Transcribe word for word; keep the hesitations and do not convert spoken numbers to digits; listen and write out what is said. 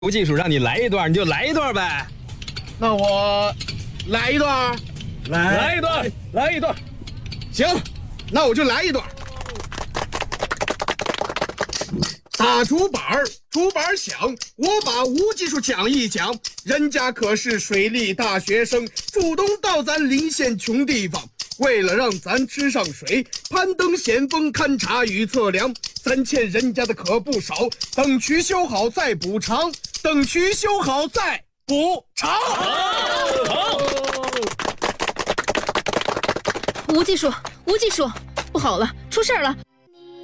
无技术让你来一段，你就来一段呗。 那我来一段， 来来一段，来一段。 行，那我就来一段。打竹板儿，竹板响，我把无技术讲一讲。人家可是水利大学生，主动到咱临县穷地方，为了让咱吃上水，攀登险峰，勘察与测量，咱欠人家的可不少。等渠修好再补偿，等渠修好再补偿。 好， 无技术，无技术，不好了，出事儿了！